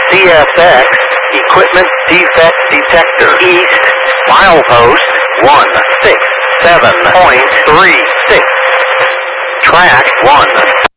CSX, equipment defect detector. East, milepost 167.36. Track 1.